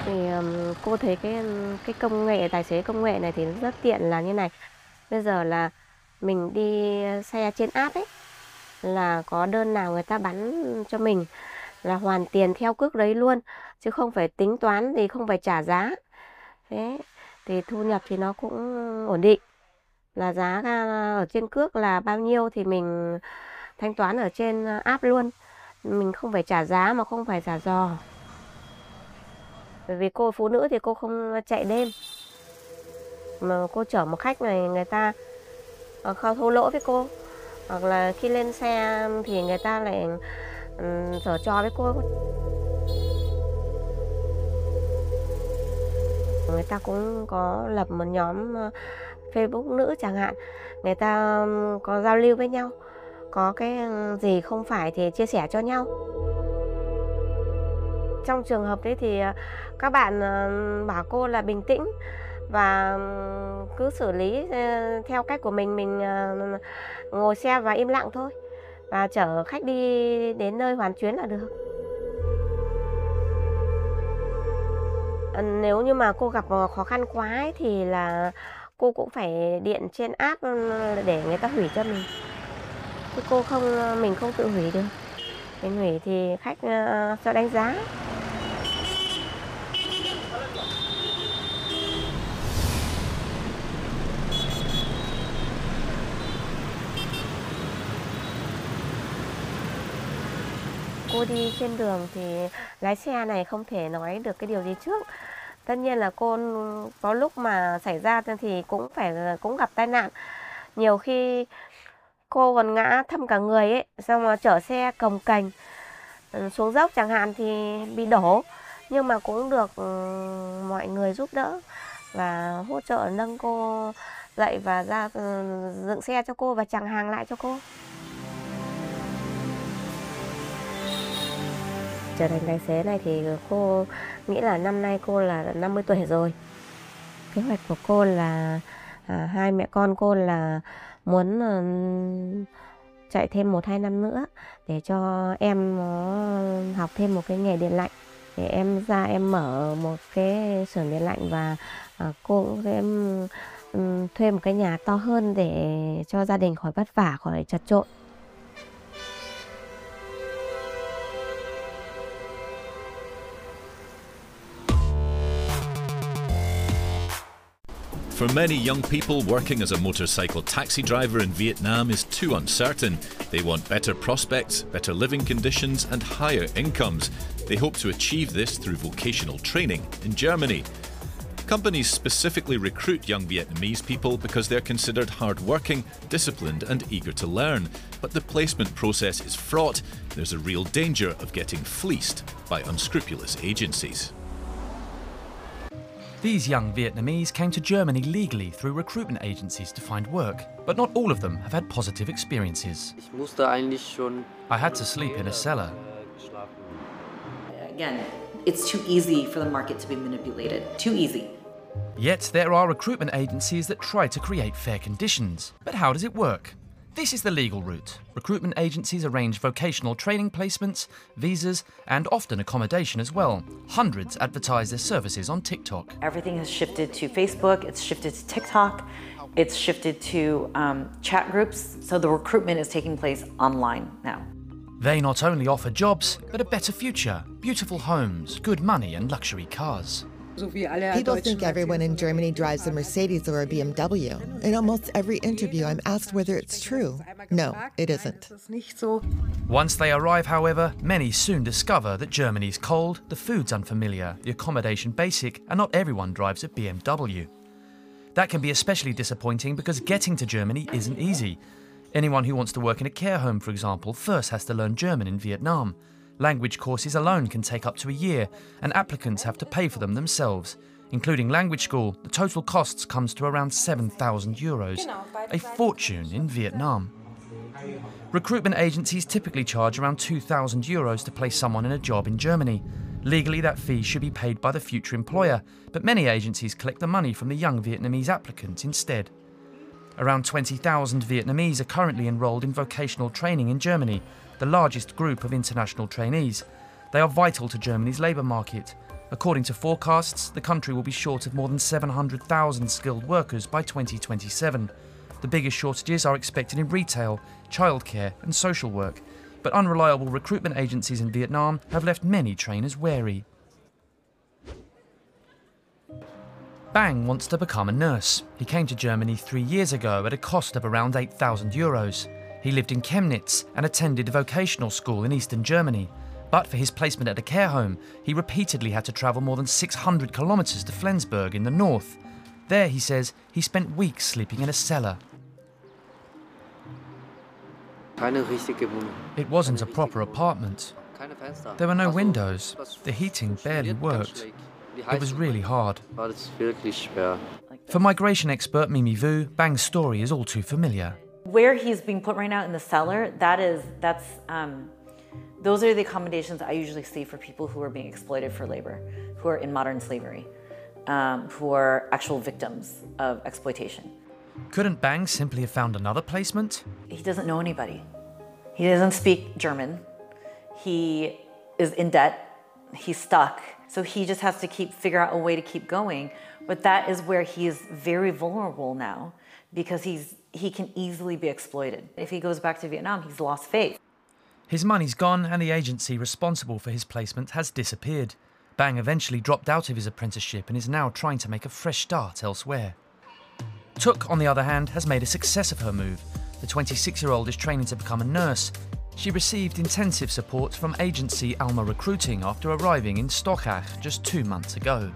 Thì, cô thấy cái công nghệ tài xế công nghệ này thì nó rất tiện là như này. Bây giờ là mình đi xe trên app ấy, là có đơn nào người ta bán cho mình là hoàn tiền theo cước đấy luôn, chứ không phải tính toán gì, không phải trả giá. Thế thì thu nhập thì nó cũng ổn định, là giá ở trên cước là bao nhiêu thì mình thanh toán ở trên app luôn. Mình không phải trả giá mà không phải trả giò. Bởi vì cô phụ nữ thì cô không chạy đêm. Mà cô chở một khách này người ta không thô lỗ với cô. Hoặc là khi lên xe thì người ta lại giở trò với cô. Người ta cũng có lập một nhóm Facebook nữ chẳng hạn. Người ta có giao lưu với nhau. Có cái gì không phải thì chia sẻ cho nhau. Trong trường hợp đấy thì các bạn bảo cô là bình tĩnh và cứ xử lý theo cách của mình ngồi xe và im lặng thôi. Và chở khách đi đến nơi hoàn chuyến là được. Nếu như mà cô gặp khó khăn quá ấy, thì là cô cũng phải điện trên app để người ta hủy cho mình. Chứ mình không tự hủy được. Mình hủy thì khách cho đánh giá. Cô đi trên đường thì lái xe này không thể nói được cái điều gì trước. Tất nhiên là cô có lúc mà xảy ra thì cũng gặp tai nạn. Nhiều khi cô còn ngã thâm cả người ấy, xong mà chở xe cồng kềnh xuống dốc chẳng hạn thì bị đổ. Nhưng mà cũng được mọi người giúp đỡ và hỗ trợ nâng cô dậy và ra dựng xe cho cô và chằng hàng lại cho cô. Trở thành tài xế này thì cô nghĩ là năm nay cô là 50 tuổi rồi. Kế hoạch của cô là hai mẹ con cô là muốn chạy thêm 1-2 năm nữa để cho em nó học thêm một cái nghề điện lạnh. Để em ra em mở một cái xưởng điện lạnh và cô cũng sẽ thuê một cái nhà to hơn để cho gia đình khỏi vất vả, khỏi chật chội. For many young people, working as a motorcycle taxi driver in Vietnam is too uncertain. They want better prospects, better living conditions and higher incomes. They hope to achieve this through vocational training in Germany. Companies specifically recruit young Vietnamese people because they're considered hard-working, disciplined and eager to learn. But the placement process is fraught. There's a real danger of getting fleeced by unscrupulous agencies. These young Vietnamese came to Germany legally through recruitment agencies to find work, but not all of them have had positive experiences. I had to sleep in a cellar. Again, it's too easy for the market to be manipulated. Too easy. Yet there are recruitment agencies that try to create fair conditions. But how does it work? This is the legal route. Recruitment agencies arrange vocational training placements, visas, and often accommodation as well. Hundreds advertise their services on TikTok. Everything has shifted to Facebook, it's shifted to TikTok, it's shifted to chat groups. So the recruitment is taking place online now. They not only offer jobs, but a better future, beautiful homes, good money and luxury cars. People think everyone in Germany drives a Mercedes or a BMW. In almost every interview, I'm asked whether it's true. No, it isn't. Once they arrive, however, many soon discover that Germany's cold, the food's unfamiliar, the accommodation basic, and not everyone drives a BMW. That can be especially disappointing because getting to Germany isn't easy. Anyone who wants to work in a care home, for example, first has to learn German in Vietnam. Language courses alone can take up to a year, and applicants have to pay for them themselves. Including language school, the total costs comes to around 7,000 euros, a fortune in Vietnam. Recruitment agencies typically charge around 2,000 euros to place someone in a job in Germany. Legally, that fee should be paid by the future employer, but many agencies collect the money from the young Vietnamese applicant instead. Around 20,000 Vietnamese are currently enrolled in vocational training in Germany, the largest group of international trainees. They are vital to Germany's labour market. According to forecasts, the country will be short of more than 700,000 skilled workers by 2027. The biggest shortages are expected in retail, childcare and social work, but unreliable recruitment agencies in Vietnam have left many trainers wary. Bang wants to become a nurse. He came to Germany 3 years ago at a cost of around €8,000. He lived in Chemnitz and attended a vocational school in eastern Germany. But for his placement at a care home, he repeatedly had to travel more than 600 kilometres to Flensburg in the north. There, he says, he spent weeks sleeping in a cellar. It wasn't a proper apartment. There were no windows. The heating barely worked. It was really hard. For migration expert Mimi Vu, Bang's story is all too familiar. Where he's being put right now in the cellar, those are the accommodations I usually see for people who are being exploited for labor, who are in modern slavery, who are actual victims of exploitation. Couldn't Bang simply have found another placement? He doesn't know anybody. He doesn't speak German. He is in debt. He's stuck. So he just has to figure out a way to keep going. But that is where he is very vulnerable now, because he can easily be exploited. If he goes back to Vietnam, he's lost faith. His money's gone and the agency responsible for his placement has disappeared. Bang eventually dropped out of his apprenticeship and is now trying to make a fresh start elsewhere. Tuk, on the other hand, has made a success of her move. The 26-year-old is training to become a nurse. She received intensive support from agency Alma Recruiting after arriving in Stockach just 2 months ago.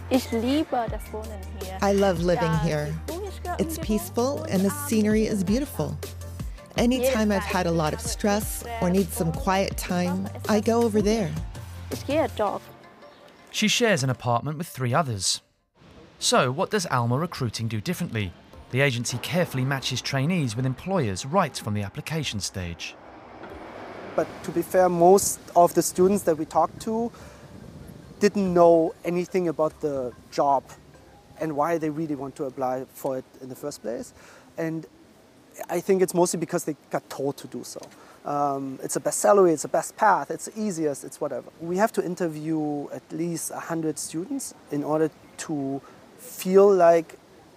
I love living here. It's peaceful and the scenery is beautiful. Anytime I've had a lot of stress or need some quiet time, I go over there. She shares an apartment with 3 others. So, what does Alma Recruiting do differently? The agency carefully matches trainees with employers right from the application stage. But to be fair, most of the students that we talked to didn't know anything about the job and why they really want to apply for it in the first place. And I think it's mostly because they got told to do so. It's the best salary, it's the best path, it's the easiest, it's whatever. We have to interview at least 100 students in order to feel like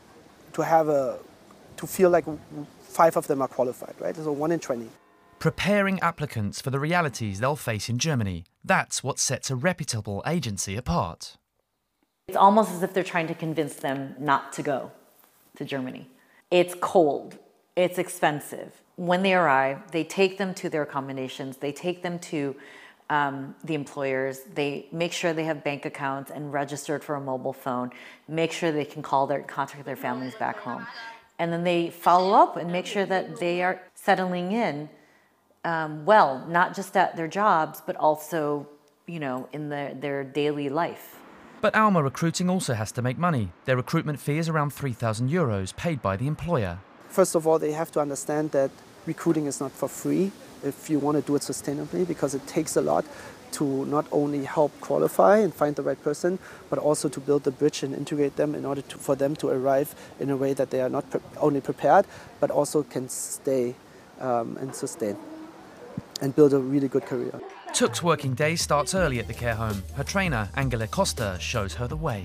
5 of them are qualified, right? So 1 in 20. Preparing applicants for the realities they'll face in Germany. That's what sets a reputable agency apart. It's almost as if they're trying to convince them not to go to Germany. It's cold. It's expensive. When they arrive, they take them to their accommodations. They take them to the employers. They make sure they have bank accounts and registered for a mobile phone. Make sure they can contact their families back home. And then they follow up and make sure that they are settling in well, not just at their jobs, but also, in their daily life. But Alma Recruiting also has to make money. Their recruitment fee is around €3,000 paid by the employer. First of all, they have to understand that recruiting is not for free if you want to do it sustainably, because it takes a lot to not only help qualify and find the right person, but also to build the bridge and integrate them in order for them to arrive in a way that they are not only prepared, but also can stay and sustain and build a really good career. Tuk's working day starts early at the care home. Her trainer, Angela Costa, shows her the way.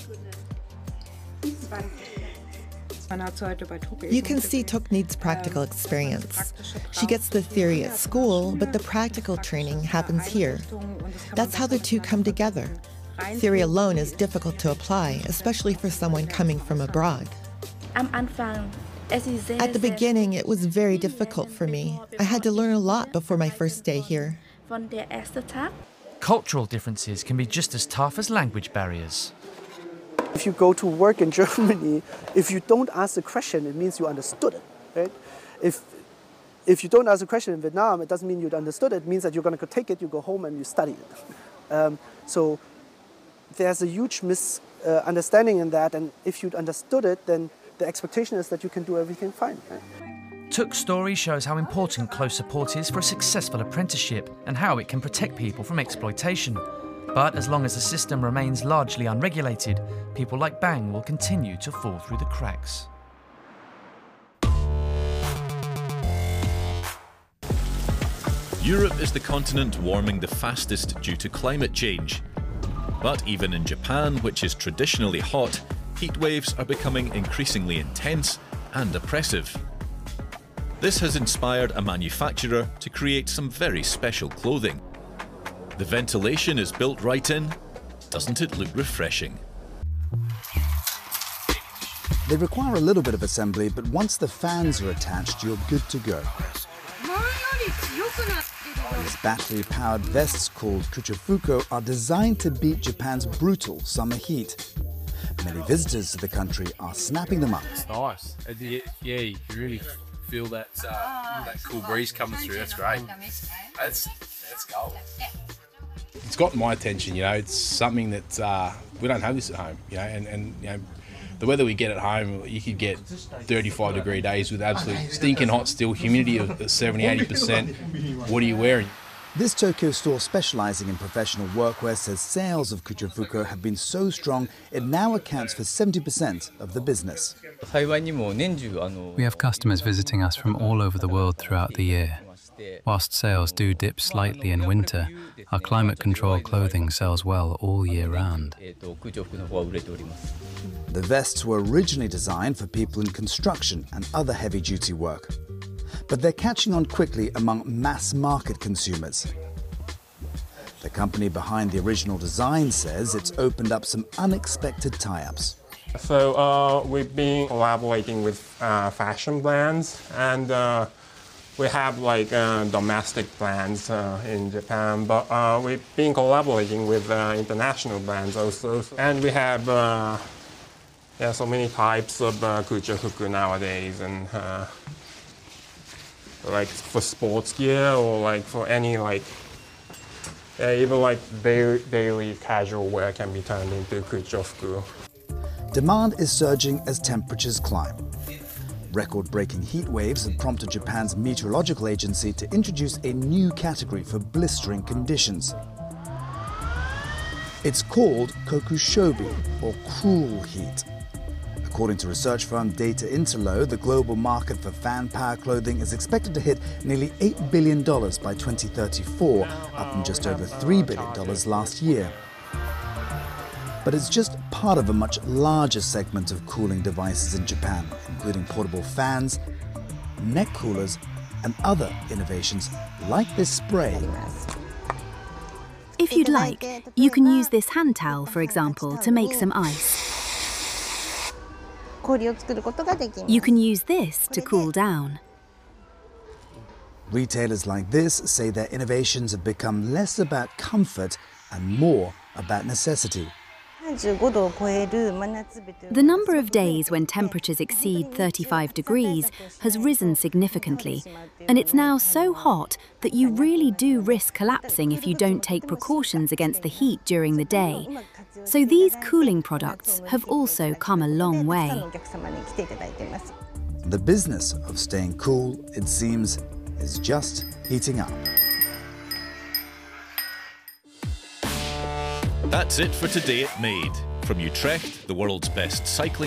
You can see Tuk needs practical experience. She gets the theory at school, but the practical training happens here. That's how the two come together. Theory alone is difficult to apply, especially for someone coming from abroad. At the beginning, it was very difficult for me. I had to learn a lot before my first day here. Cultural differences can be just as tough as language barriers. If you go to work in Germany, if you don't ask the question, it means you understood it, right? If you don't ask the question in Vietnam, it doesn't mean you understood it. It means that you're going to take it, you go home and you study it. So there's a huge misunderstanding in that, and if you'd understood it, then the expectation is that you can do everything fine. Right? Tuk's story shows how important close support is for a successful apprenticeship and how it can protect people from exploitation. But as long as the system remains largely unregulated, people like Bang will continue to fall through the cracks. Europe is the continent warming the fastest due to climate change. But even in Japan, which is traditionally hot, heat waves are becoming increasingly intense and oppressive. This has inspired a manufacturer to create some very special clothing. The ventilation is built right in. Doesn't it look refreshing? They require a little bit of assembly, but once the fans are attached, you're good to go. These battery-powered vests called Kuchofuko are designed to beat Japan's brutal summer heat. Many visitors to the country are snapping them up. It's nice. Yeah, you can really feel that cool breeze coming through. That's great. That's gold. It's gotten my attention, it's something that we don't have this at home, and the weather we get at home, you could get 35-degree days with absolute stinking hot still, humidity of 70-80%. What are you wearing? This Tokyo store specializing in professional workwear says sales of Kuchofuko have been so strong it now accounts for 70% of the business. We have customers visiting us from all over the world throughout the year. Whilst sales do dip slightly in winter, our climate-controlled clothing sells well all year round. The vests were originally designed for people in construction and other heavy-duty work, but they're catching on quickly among mass-market consumers. The company behind the original design says it's opened up some unexpected tie-ups. So we've been collaborating with fashion brands, and we have domestic brands in Japan, but we've been collaborating with international brands also. And we have so many types of Kuchofuku nowadays, and for sports gear or for any even daily casual wear can be turned into Kuchofuku. Demand is surging as temperatures climb. Record-breaking heat waves have prompted Japan's meteorological agency to introduce a new category for blistering conditions. It's called kokushobi, or cruel heat. According to research firm Data Interlo, the global market for fan-power clothing is expected to hit nearly $8 billion by 2034, up from just over $3 billion last year. But it's just part of a much larger segment of cooling devices in Japan, including portable fans, neck coolers, and other innovations like this spray. If you'd like, you can use this hand towel, for example, to make some ice. You can use this to cool down. Retailers like this say their innovations have become less about comfort and more about necessity. The number of days when temperatures exceed 35 degrees has risen significantly, and it's now so hot that you really do risk collapsing if you don't take precautions against the heat during the day. So these cooling products have also come a long way. The business of staying cool, it seems, is just heating up. That's it for today at Made. From Utrecht, the world's best cycling